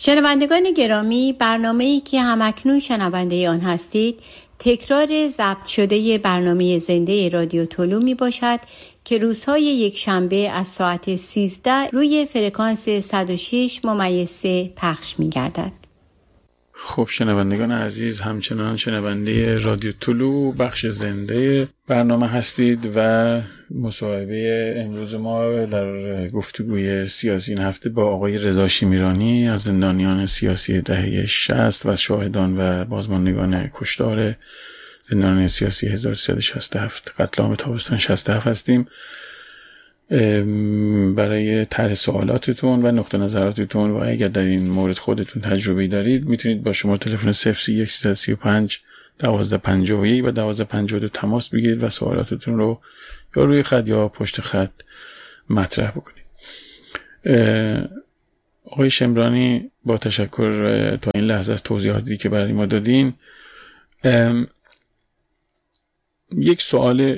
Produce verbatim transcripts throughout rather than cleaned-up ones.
شنوندگان گرامی، برنامه‌ای که همکنون شنونده آن هستید تکرار ضبط شده برنامه زنده رادیو طلوع می باشد که روزهای یک شنبه از ساعت سیزده روی فرکانس صد و شش ممیز سه پخش می گردد. خب شنوندگان عزیز، همچنان شنونده رادیو طلوع بخش زنده برنامه هستید و مصاحبه امروز ما در گفتگوی سیاسی این هفته با آقای رضا شیمیرانی از زندانیان سیاسی دهه شصت و شاهدان و بازماندگان کشتار زندانیان سیاسی هزار و سیصد و شصت و هفت قتل عام تابستان شصت و هفت هستیم. برای طرح سوالاتتون و نقطه نظراتتون و اگر در این مورد خودتون تجربه دارید میتونید با شماره تلفن صفر سی یک سیصد و سی و پنج دوازده پنجاه و یک و دوازده پنجاه و دو تماس بگیرید و سوالاتتون رو یا روی خط یا پشت خط مطرح بکنید. آقای شیمیرانی، با تشکر تا این لحظه از توضیحاتی که برای ما دادین. یک سوال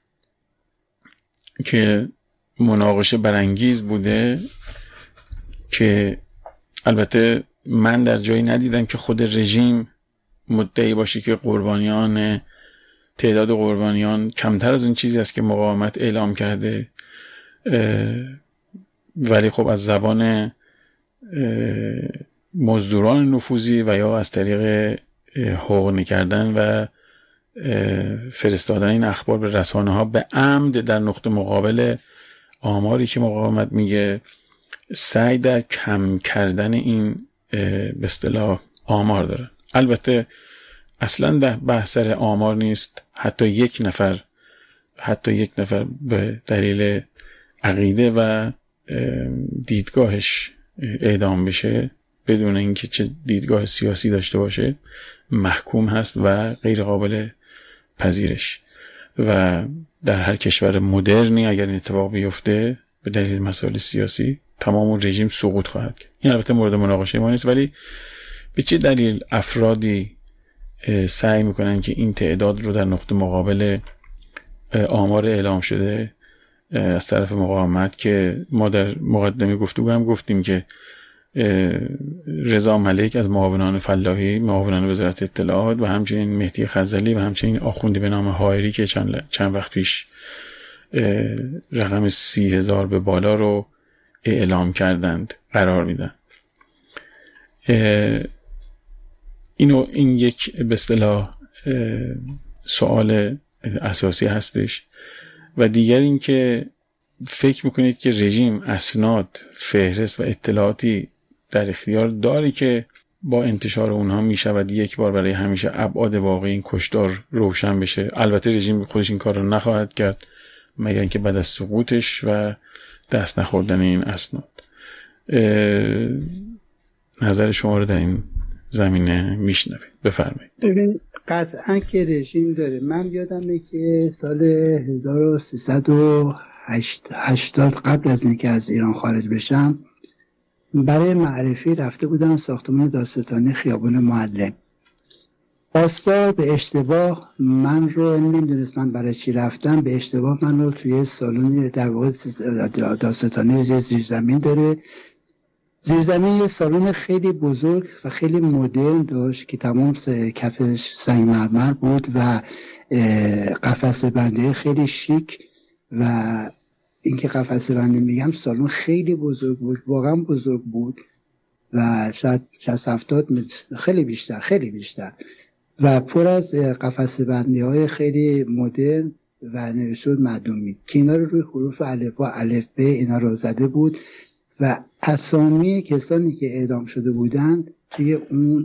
که مناقشه برانگیز بوده که البته من در جایی ندیدم که خود رژیم مدعی باشه که قربانیان تعداد قربانیان کمتر از اون چیزی است که مقاومت اعلام کرده، ولی خب از زبان مزدوران نفوذی و یا از طریق حقوق کردن و فرستادن این اخبار به رسانه ها به عمد در نقطه مقابل آماری که مقاومت میگه سعی در کم کردن این به اصطلاح آمار داره. البته اصلا ده بحث سر آمار نیست، حتی یک نفر حتی یک نفر به دلیل عقیده و دیدگاهش اعدام بشه بدون اینکه چه دیدگاه سیاسی داشته باشه محکوم هست و غیر قابل پذیرش و در هر کشور مدرنی اگر این اتفاق بیفته به دلیل مسائل سیاسی تمام اون رژیم سقوط خواهد کرد. این البته مورد مناقشه ما نیست، ولی به چه دلیل افرادی سعی میکنن که این تعداد رو در نقطه مقابل آمار اعلام شده از طرف مقاومت که ما در مقدمه گفتگو هم گفتیم که رضا ملک از معاونان فلاحی، معاونان وزارت اطلاعات و همچنین مهدی خزعلی و همچنین آخوندی به نام حائری که چند, چند وقت پیش رقم سی هزار به بالا رو اعلام کردند قرار میدن. اینو این یک به اصطلاح سوال اساسی هستش و دیگر این که فکر میکنید که رژیم اسناد، فهرست و اطلاعاتی در اختیار داری که با انتشار اونها میشود یک بار برای همیشه ابعاد واقعی این کشتار روشن بشه؟ البته رژیم خودش این کار رو نخواهد کرد مگر اینکه بعد از سقوطش و دست نخوردن این اسناد. نظر شما رو در این زمینه میشنویم، بفرمایید. ببین قطعا که رژیم داره. من یادمه که سال هزار و سیصد و هشتاد قبل از اینکه از ایران خارج بشم برای معرفی رفته بودم ساختمان دادستانی خیابان معلم. پاسدار به اشتباه من رو، نمیدونست من برای چی رفتم، به اشتباه من رو توی سالن در واقع دادستانی زیرزمین داره. زیرزمین یه سالن خیلی بزرگ و خیلی مدرن داشت که تمام کفش سنگ مرمر بود و قفسه بندی خیلی شیک و اینکه قفسه بندی میگم سالن خیلی بزرگ بود، واقعا بزرگ بود و شاید شصت هفتاد متر، خیلی بیشتر خیلی بیشتر و پر از قفسه بندی های خیلی مدرن و نوشته بود معدومی که اینا رو روی حروف الف و الف ب اینا رو زده بود و اسامی کسانی که اعدام شده بودن توی اون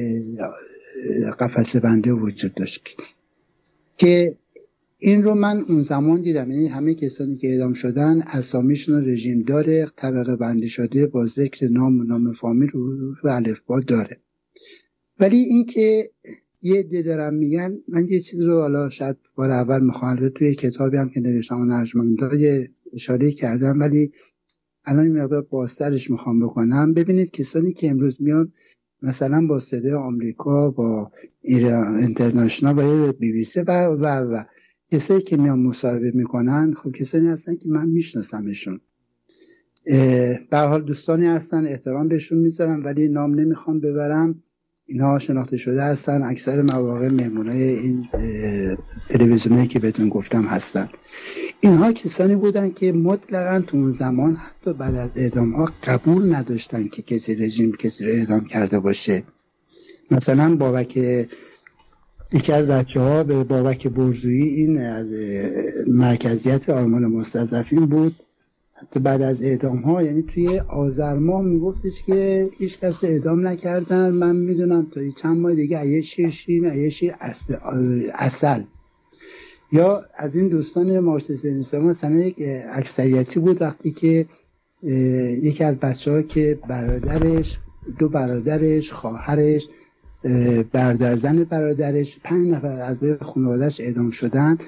قفسه بندی وجود داشت که این رو من اون زمان دیدم. یعنی همه کسانی که اعدام شدن اسامیشون رو رژیم داره، طبقه بندی شده با ذکر نام و نام فامیل و الفبا داره. ولی این که یه عده دارن میگن، من یه چیز رو حالا شاید بار اول میخوام توی کتابی هم که نوشتم اون ارجمندای اشاره کردم ولی الان این مقدار بازترش میخوام بکنم. ببینید کسانی که امروز میان مثلا با صدای آمریکا، با اینترنشنال و بی بی سی و و و کسایی که میان مصاحبه میکنن، خب کسانی هستن که من میشناسمشون. به هر حال دوستانی هستن، احترام بهشون میذارم، ولی نام نمیخوام ببرم. اینها شناخته شده هستن، اکثر مواقع مهمونای این تلویزیونی که بهتون گفتم هستن. اینها کسانی بودن که مطلقاً تو اون زمان حتی بعد از اعدام ها قبول نداشتن که کسی رژیم کسی رو اعدام کرده باشه. مثلا بابک، یکی از بچه ها به بابک برزویی، این از مرکزیت آرمان مستضعفین بود، حتی بعد از اعدام ها، یعنی توی آذر ماه میگفتش که هیچ کس اعدام نکردن، من میدونم تا چند ماه دیگه ایه شیر شیر ایه شیر اصل. یا از این دوستان مارکسیست لنینیسم مثلا یک اکثریتی بود وقتی که یکی از بچه ها که برادرش، دو برادرش، خواهرش، برادر زن برادرش، پنج نفر از خانواده‌اش اعدام شدن.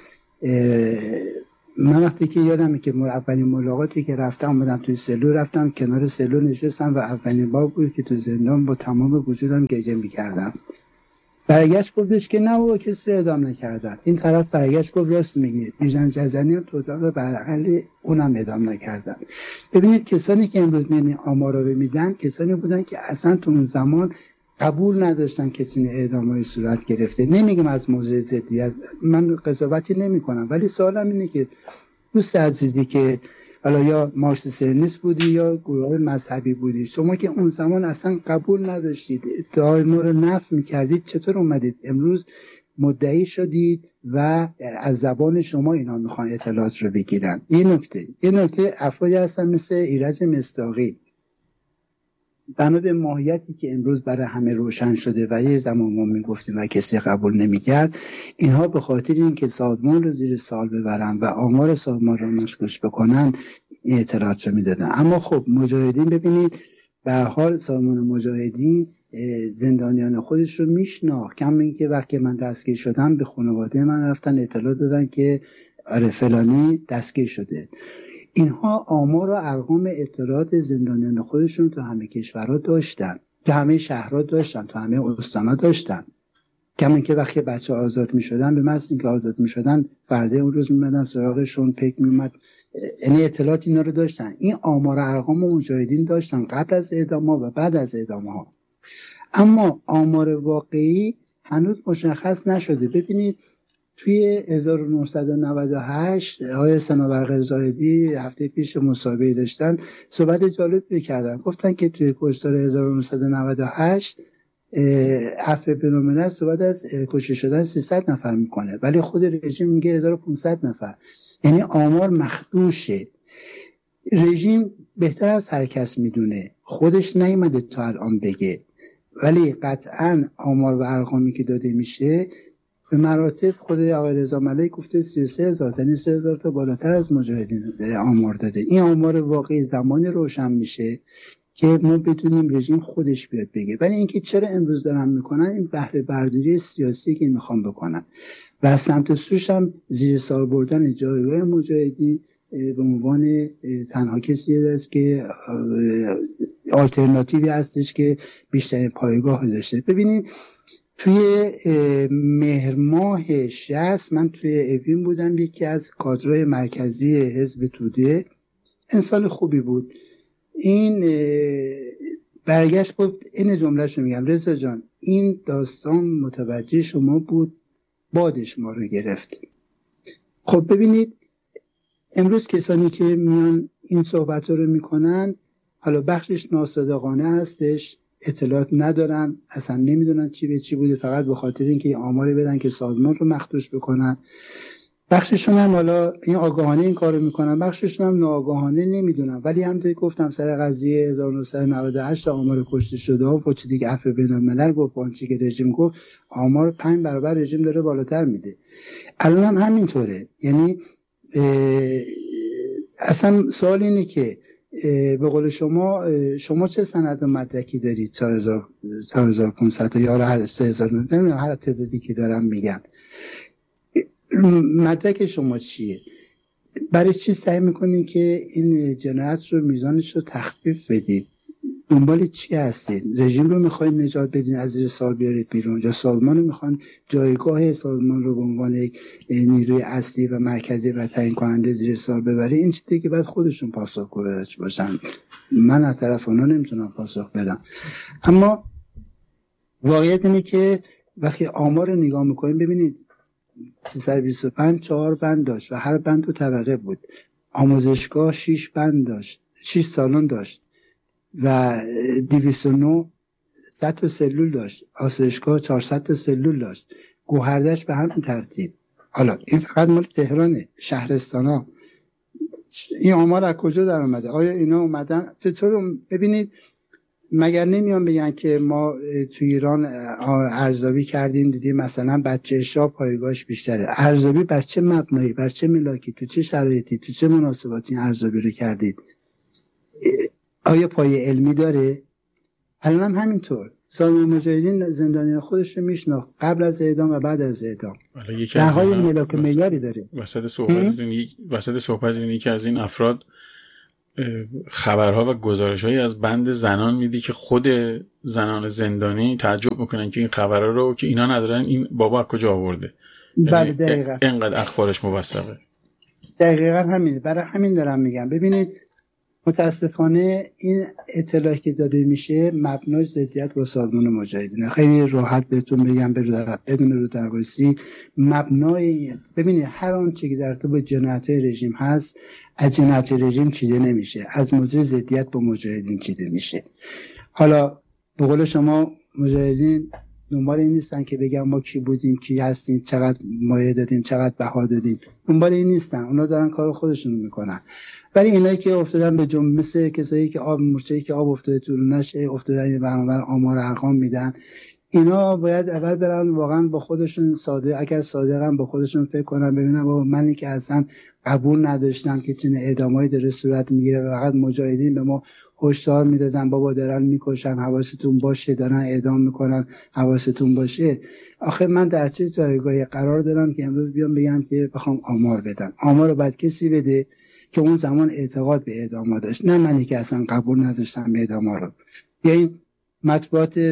من وقتی که یادمه که اولین ملاقاتی که رفتم اومدم توی سلول، رفتم کنار سلول نشستم و اولین بار بود که تو زندان با تمام وجودم گریه می‌کردم. برگشت گفتش که نه بابا کسی اعدام نکردن. این طرف برگشت گفت راست میگی، بیژن جزنی هم توتال برعقل اونم اعدام نکردن. ببینید کسانی که امروز می‌بینید آمارا رو میدن کسانی بودن که اصلا تو اون زمان قبول نداشتن کسی اعدامای صورت گرفته. نمیگم از موضع ضدیت، من قضاوتی نمی کنم، ولی سوالم اینه که دوست عزیزی که حالا یا مارکسیست لنینیست بودی یا گروه مذهبی بودی، شما که اون زمان اصلا قبول نداشتید، ادعای ما رو نفی میکردید، چطور اومدید امروز مدعی شدید و از زبان شما اینا میخوان اطلاعات رو بگیرن؟ یه نکته یه نکته افرادی هستن مثل ایرج مصداقی، بنا به ماهیتی که امروز برای همه روشن شده و یه زمان ما میگفتیم و کسی قبول نمیکرد، اینها به خاطر اینکه سازمان رو زیر سوال ببرن و آمار سازمان رو مشکوک بکنن این اطلاعات رو میدادن. اما خب مجاهدین، ببینید به هر حال سازمان مجاهدین زندانیان خودش رو میشناخت. کم اینکه وقتی من دستگیر شدم به خانواده من رفتن اطلاع دادن که آره فلانی دستگیر شده. اینها آمار و ارقام اطلاعات زندانیان خودشون تو همه کشورها داشتن، تو همه شهرها داشتن، تو همه استان‌ها داشتن. کما که وقتی بچه آزاد می شدن، به محض اینکه آزاد می شدن فردا اون روز می مدن سراغشون، پیک می اومد، یعنی اطلاعات اینا رو داشتن. این آمار و ارقام و مجاهدین داشتن قبل از اعدام‌ها و بعد از اعدام‌ها. اما آمار واقعی هنوز مشخص نشده. ببینید توی هزار و نهصد و نود و هشت آقای صنوبر زاهدی هفته پیش مصاحبه داشتن، صحبت جالبی کردن، گفتن که توی کشتار هزار و نهصد و نود و هشت عفو بین‌الملل صحبت از کشته شدن سیصد نفر میکنه، ولی خود رژیم میگه هزار و پانصد نفر. یعنی آمار مخدوشه. رژیم بهتر از هر کس میدونه، خودش نیامده تا الان بگه، ولی قطعاً آمار و ارقامی که داده میشه به مراتب خود آقای رضا ملک گفته سی و سه هزار تا سه هزار تا بالاتر از مجاهدین آمار داده. این آمار واقعی زمانی روشن میشه که ما بدونیم رژیم خودش بیاد بگه. ولی اینکه چرا امروز دارن میکنن، این بهره برداری سیاسی که میخوان بکنن و از سمت سوش هم زیر سوال بردن جایگاه مجاهدی به عنوان تنها کسی است که آلترناتیوی هستش که بیشتر پایگاه داشته. ببینید توی مهر ماه شصت من توی اوین بودم، یکی از کادرهای مرکزی حزب توده، انسان خوبی بود. این برگشت گفت این جمله‌ش رو میگم، رضا جان این داستان متوجه شما بود، بادش ما رو گرفت. خب ببینید امروز کسانی که میان این صحبت رو میکنن، حالا بخشش ناصادقانه هستش، اطلاعات ندارن، اصلا نمیدونن چی به چی بوده، فقط به خاطر اینکه آماری بدن که سازمان رو مخدوش بکنن. بخششون هم حالا این آگاهانه این کارو میکنن، بخششون هم ناآگاهانه نمیدونن. ولی همونطوری گفتم سر قضیه هزار و نهصد و نود و هشت آمار کشته شده ها و چه دیگه عفو بین‌الملل گفت، آنچه که رژیم گفت، آمار پنج برابر رژیم داره بالاتر میده. الان هم همینطوره. یعنی اصلا سوال اینه که به قول شما شما چه سند و مدرکی دارید؟ چهار هزار و پانصد یا هر سه هزار، نمیدونم هر تعدادی که دارم میگم، مدرک شما چیه؟ برای چی سعی میکنید که این جنایت رو میزانش رو تخفیف بدید؟ دنبال چی هستید؟ رژیم رو میخواین نجات بدین از زیر سوال بیارید بیرون، یا سازمان رو میخوان جایگاه سازمان رو به عنوان یک نیروی اصلی و مرکزی و تعیین کننده زیر سوال ببره؟ این چیزی که باید خودشون پاسخگو باشن. من از طرف اونا نمیتونم پاسخ بدم. اما واقعیت اینه که وقتی آمار رو نگاه میکنیم ببینید سیصد و بیست و پنج چهار بند داشت و هر بند دو طبقه بود. آموزشگاه شش بند داشت، شش سالن داشت و دویست و نه صد تا سلول داشت. آسایشگاه چهارصد تا سلول داشت. گوهردش به همین ترتیب. حالا این فقط مال تهرانه. شهرستانا این آمار از کجا در اومده؟ آیا اینا اومدن چطور؟ ببینید مگر نمیان بگن که ما تو ایران ارزیابی کردیم دیدیم مثلا بچه شاه پایگاهش بیشتره. ارزیابی بر چه مبنایی، بر چه ملاکی، تو چه شرایطی، تو چه مناسباتی ارزیابی رو کردید؟ آیا پایه علمی داره؟ الان هم همینطور. سازمان مجاهدین زندانیان خودش رو میشناخت قبل از اعدام و بعد از اعدام. ده‌های ملاک معیاری داره. وسط صحبتتون وسط صحبتتون یکی از این افراد خبرها و گزارش‌هایی از بند زنان میدی که خود زنان زندانی تعجب میکنن که این خبرها رو که اینا ندارن این بابا از کجا آورده. بله دقیقاً. اینقدر اخبارش موثقه. دقیقاً همین. برای همین دارم میگم. ببینید متاسفانه این اطلاعی که داده میشه مبناش ضدیت با سازمان مجاهدین. خیلی راحت بهتون بگم بدون رو درگوشی مبنای ببینید هر آنچه که در ارتباط با جنایت‌های رژیم هست از جنایت رژیم چیده نمیشه، از موضوع ضدیت با مجاهدین چیده میشه. حالا به قول شما مجاهدین دنبال این نیستن که بگم ما کی بودیم، کی هستیم، چقدر مایه دادیم، چقدر بها دادیم. دنبال این نیستن. اونا دارن کار خودشونو میکنن. ولی اینایی که افتادن به جنب، مثل کسایی که آب مورچه‌ای که آب افتاده تو نشه افتادن برابر آمار ارقام میدن، اینا باید اول برن واقعا با خودشون ساده اگر صادقن با خودشون فکر کنن ببینن بابا منی که اصلا قبول نداشتم که چنین اعدامایی داره صورت میگیره و فقط مجاهدین به ما هشدار میدادن بابا دارن میکشن حواستون باشه، دارن اعدام میکنن حواستون باشه. آخه من در چه جایگاهی قرار دارم که امروز بیام بگم که بخوام آمار بدم؟ آمار رو باید کسی بده که اون زمان اعتقاد به اعدام داشت، نه منی که اصلا قبول نداشتم اعدام رو. یعنی مطبوعات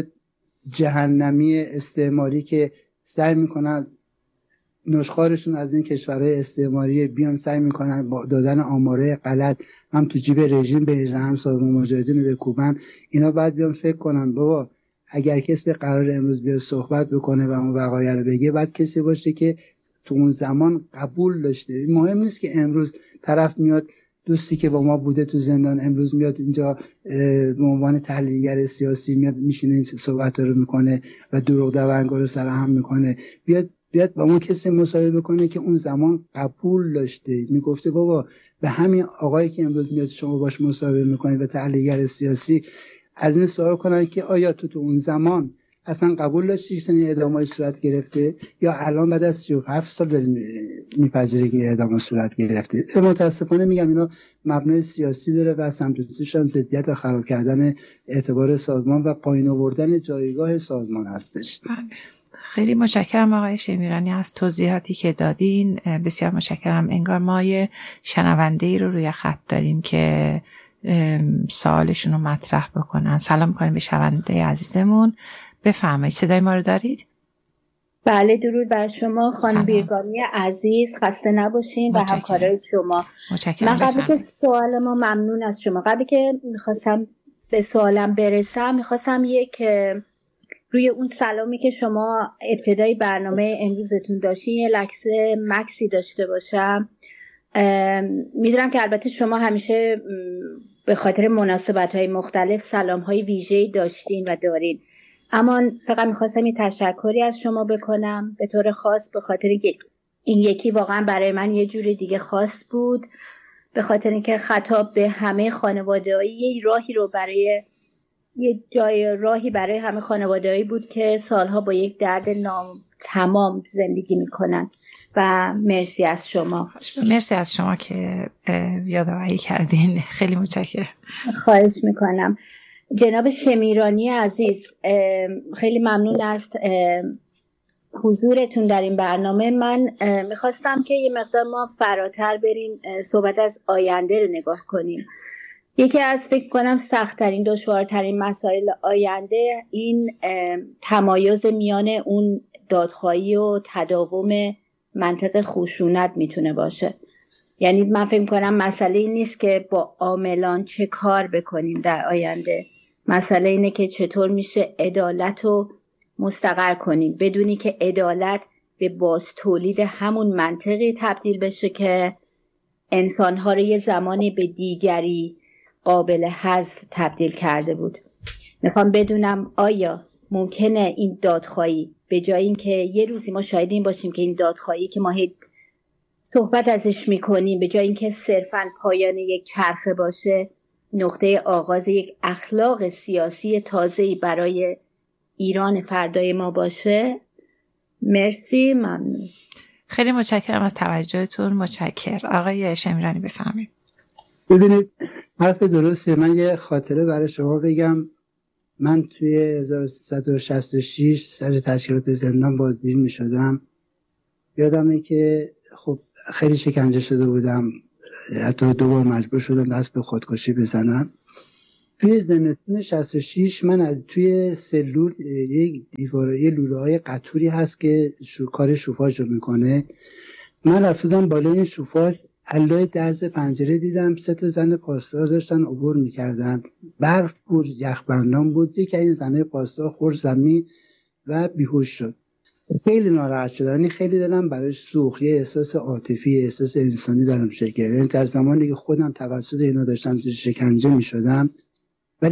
جهنمی استعماری که سعی میکنن نشخوارشون از این کشورهای استعماری بیان سعی میکنن با دادن آماره غلط هم تو جیب رژیم بریزن هم سازمان مجاهدین رو بکوبن. اینا باید بیان فکر کنن بابا اگر کسی قرار امروز بیاد صحبت بکنه و اون وقایع رو بگه باید کسی باشه که تو اون زمان قبول داشته. مهم نیست که امروز طرف میاد دوستی که با ما بوده تو زندان امروز میاد اینجا به عنوان تحلیلگر سیاسی میاد میشینه این صحبت رو میکنه و دروغ دونگا رو سرهم میکنه. بیاد بیاد با اون کسی مصاحبه کنه که اون زمان قبول داشته، میگفته بابا به همین آقایی که امروز میاد شما باش مصاحبه میکنید و تحلیلگر سیاسی از این سوال کنن که آیا تو تو اون زمان اصلا قبول داشتی که اعدامای صورت گرفته یا الان بعد از سی و هفت سال داری میپذیری که اعدام صورت گرفته؟ متاسفانه میگم اینا مبنای سیاسی داره و سمتوتیشان ضدیت و خراب کردن اعتبار سازمان و پایین آوردن جایگاه سازمان هستش. خیلی متشکرم آقای شمیرانی از توضیحاتی که دادین. بسیار متشکرم. انگار ما یه شنونده‌ای رو روی خط داریم که سوالشون رو مطرح بکنن. سلام می‌کنیم به شنونده عزیزمون. بفرمایید صدای ما رو دارید؟ بله درود بر شما خانم بیرگانی عزیز، خسته نباشین و همکارای شما. متشکرم. من قبل که سوال ما ممنون از شما قبل که میخواستم به سوالم برسم میخواستم یک روی اون سلامی که شما ابتدای برنامه امروزتون داشتین یه لحظه مکسی داشته باشم. میدونم که البته شما همیشه به خاطر مناسبت‌های مختلف سلام‌های ویژه‌ای داشتین و دارین، اما فقط میخواستم یه تشکری از شما بکنم به طور خاص به خاطر این یکی واقعا برای من یه جور دیگه خاص بود، به خاطر اینکه خطاب به همه خانواده‌ای یه راهی رو برای یه جای راهی برای همه خانواده‌ای بود که سالها با یک درد نام تمام زندگی میکنن و مرسی از شما. مرسی از شما که یادآوری کردین. خیلی متشکرم. خواهش میکنم. جناب شمیرانی عزیز خیلی ممنون از حضورتون در این برنامه. من میخواستم که یه مقدار ما فراتر بریم صحبت از آینده رو نگاه کنیم. یکی از فکر کنم سخت‌ترین دشوارترین مسائل آینده این تمایز میان اون دادخواهی و تداوم منطق خشونت میتونه باشه. یعنی من فکر کنم مسئله این نیست که با عاملان چه کار بکنیم در آینده، مسئله اینه که چطور میشه عدالت رو مستقر کنیم بدونی که عدالت به باز تولید همون منطقی تبدیل بشه که انسانها رو یه زمانی به دیگری قابل حذف تبدیل کرده بود. میخوام بدونم آیا ممکنه این دادخواهی به جای این که یه روزی ما شاهد این باشیم که این دادخواهی که ما صحبت ازش میکنیم به جای این که صرفاً پایان یک چرخه باشه، نقطه آغاز یک اخلاق سیاسی تازه‌ای برای ایران فردای ما باشه. مرسی، ممنون. خیلی متشکرم از توجهتون. متشکر. آقای شمیرانی بفرمایید. ببینید حرف درسته. من یه خاطره برای شما بگم. من توی هزار و سیصد و شصت و شش سر تشکیلات زندان بازدید می شدم. یادمه که خب خیلی شکنجه شده بودم، حتی دو بار مجبور شدم دست به خودکشی بزنم. توی زمستون شصت و شش من از توی سلول یک دیواره یه لوله های قطوری هست که شو کار شوفاژ رو میکنه. من رفتم بالای این شوفاژ، علای درز پنجره دیدم سه تا زن پاسدار داشتن عبور میکردن. برف بود، یخبندان بود. یکی این زنه پاسدار خورد زمین و بیهوش شد. خیلی ناراحت شدم، یعنی خیلی دلم براش سوخت. یه احساس عاطفی، احساس انسانی درم شکل گرفت. یعنی در زمانی که خودم توسط اینا داشتم شکنجه میشدم